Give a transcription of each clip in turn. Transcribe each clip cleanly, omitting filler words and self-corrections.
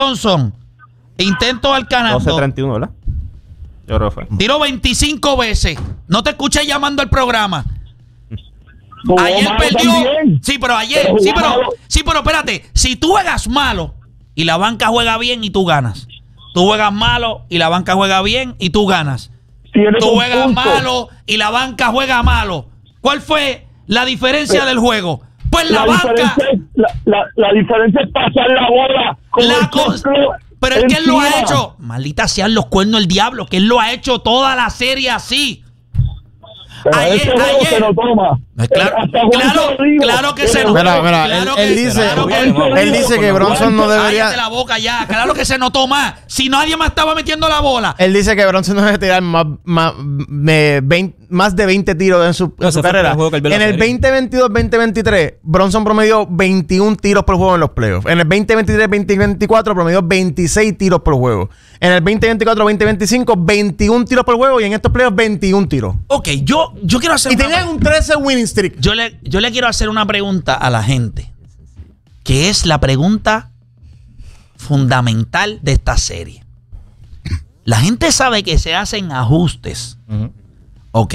Bronson, intento al canasto. 12-31, ¿verdad? Yo creo que fue. Tiró 25 veces. No te escuché llamando al programa. Ayer perdió. Sí, pero ayer. Sí, pero espérate. Si tú juegas malo y la banca juega bien y tú ganas. Tú juegas malo y la banca juega bien y tú ganas. Tú juegas malo y la banca juega malo. ¿Cuál fue la diferencia del juego? Pues la banca. La diferencia es pasar la bola. Pero es que él lo ha hecho. Maldita sean los cuernos del diablo, que él lo ha hecho toda la serie así. Ayer se lo toma. Claro que se notó. Él dice que Bronson no debería. Cállate la boca ya. Claro que se notó más. Si nadie más estaba metiendo la bola. Él dice que Bronson no debe tirar más de 20 tiros en su carrera. En el 2022-2023, Bronson promedió 21 tiros por juego en los playoffs. En el 2023-2024 promedió 26 tiros por juego. En el 2024-2025, 21 tiros por juego. Y en estos playoffs, 21 tiros. Ok, yo quiero hacer. Y tenían un 13 winning streak. Yo le quiero hacer una pregunta a la gente, que es la pregunta fundamental de esta serie. La gente sabe que se hacen ajustes. Ok.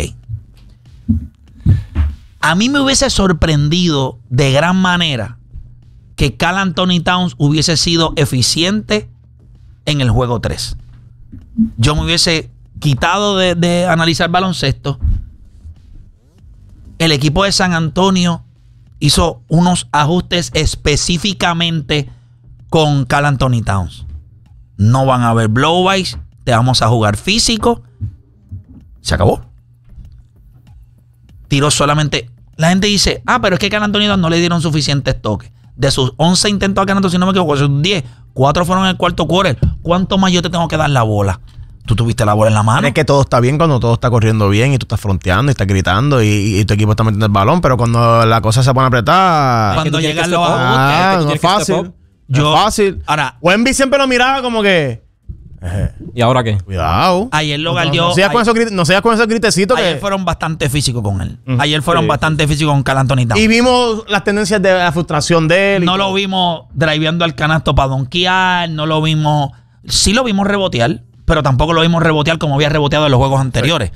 A mí me hubiese sorprendido de gran manera que Karl Anthony Towns hubiese sido eficiente en el juego 3. Yo me hubiese quitado de analizar baloncesto. El equipo de San Antonio hizo unos ajustes específicamente con Karl Anthony Towns. No van a haber blowbys, te vamos a jugar físico. Se acabó. Tiró solamente. La gente dice, pero es que Karl Anthony Towns no le dieron suficientes toques. De sus 11 intentos a Karl Anthony, si no me equivoco, de sus 10, 4 fueron en el cuarto quarter. ¿Cuánto más yo te tengo que dar la bola? Tú tuviste la bola en la mano. Es que todo está bien cuando todo está corriendo bien y tú estás fronteando y estás gritando y tu equipo está metiendo el balón, pero cuando la cosa se pone a apretar. Cuando llegan los ajustes. No es fácil. No es fácil. Ahora, Wemby siempre lo miraba como que. ¿Y ahora qué? Cuidado. Ayer lo galdió. No seas con esos gritecitos. Ayer fueron bastante físicos con él. Ayer fueron bastante físicos con Karl Anthony Towns. Y vimos las tendencias de la frustración de él. No lo vimos driveando al canasto para donkear. No lo vimos. Sí lo vimos rebotear, pero tampoco lo vimos rebotear como había reboteado en los juegos anteriores.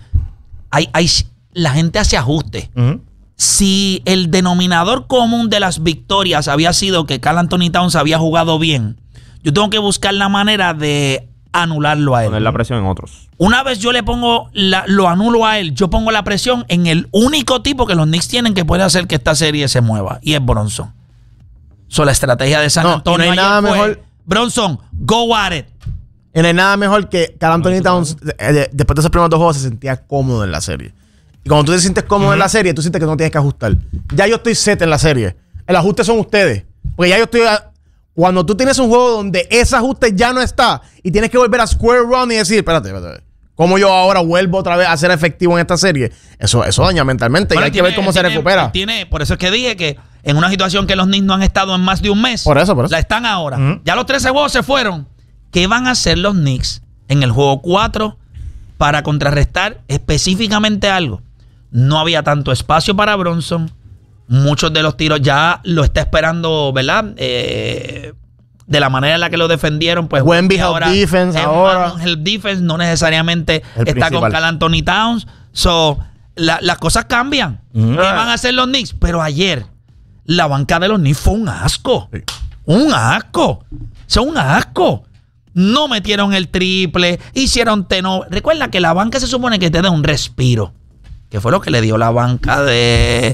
La gente hace ajustes. Si el denominador común de las victorias había sido que Karl Anthony Towns había jugado bien, yo tengo que buscar la manera de anularlo a él. Poner la presión en otros. Una vez yo le pongo, lo anulo a él, yo pongo la presión en el único tipo que los Knicks tienen que puede hacer que esta serie se mueva, y es Bronson. La estrategia de San Antonio no hay nada mejor. Bronson, go at it. Y no hay nada mejor que Karl Anthony Towns, después de esos primeros 2 juegos, se sentía cómodo en la serie. Y cuando tú te sientes cómodo en la serie, tú sientes que no tienes que ajustar. Ya yo estoy set en la serie. El ajuste son ustedes. Porque ya yo estoy... Cuando tú tienes un juego donde ese ajuste ya no está y tienes que volver a square one y decir, espérate. ¿Cómo yo ahora vuelvo otra vez a ser efectivo en esta serie? Eso daña mentalmente. Bueno, y hay que ver cómo se recupera. Por eso es que dije que en una situación que los Knicks no han estado en más de un mes. Por eso. La están ahora. Ya los 13 juegos se fueron. ¿Qué van a hacer los Knicks en el juego 4 para contrarrestar específicamente algo? No había tanto espacio para Bronson. Muchos de los tiros ya lo está esperando, ¿verdad? De la manera en la que lo defendieron, pues Wemby help defense ahora. Help defense no necesariamente el está principal. con Karl Anthony Towns. Las cosas cambian. ¿Qué van a hacer los Knicks? Pero ayer la banca de los Knicks fue un asco. Sí. Un asco. Un asco. No metieron el triple, hicieron teno. Recuerda que la banca se supone que te da un respiro. Que fue lo que le dio la banca de...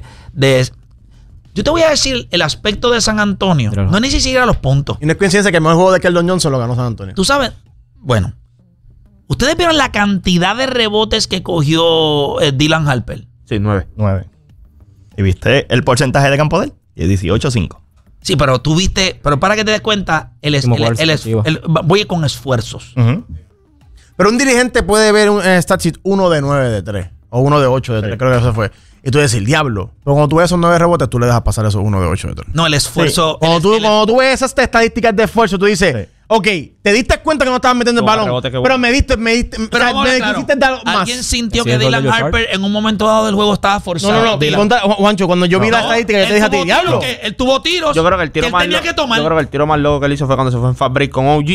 Yo te voy a decir el aspecto de San Antonio. No es ni siquiera los puntos. Y no es coincidencia que el mejor juego de Keldon Johnson lo ganó San Antonio. Tú sabes, bueno, ¿ustedes vieron la cantidad de rebotes que cogió Dylan Harper? Sí, 9. ¿Y viste el porcentaje de campo de él? Y 18-5. Sí, pero tú viste, pero para que te des cuenta, voy con esfuerzos. Pero un dirigente puede ver un stat sheet 1 de 9 de 3 o 1 de 8 de 3, creo que eso fue. Y tú decís, diablo. Pero cuando tú ves esos 9 rebotes, tú le dejas pasar esos 1 de 8 de 3. No, el esfuerzo. Sí. Cuando tú ves esas estadísticas de esfuerzo, tú dices, Ok, te diste cuenta que no estabas metiendo el balón, pero me quisiste dar más. ¿Alguien sintió que Dylan Harper en un momento dado del juego estaba forzado? No, Juancho, cuando yo vi la estadística, yo te dije a ti, diablo. Él tuvo tiros yo creo que el tiro que él tenía que tomar. Yo creo que el tiro más loco que él hizo fue cuando se fue en fast break con OG